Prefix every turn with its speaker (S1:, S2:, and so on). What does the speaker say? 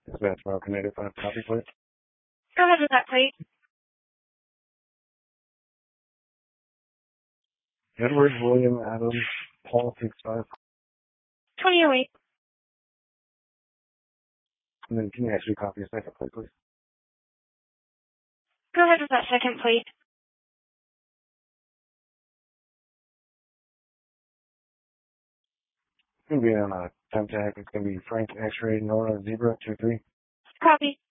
S1: Dispatch Broken 85, copy, please.
S2: Go ahead with that plate.
S1: Edward William Adams, Paul 65.
S2: 2008.
S1: And then can you actually copy a second plate, please?
S2: Go ahead with that second plate.
S1: It's going to be on a temp tag. It's going to be Frank X-Ray Nora Zebra 23.
S2: Copy.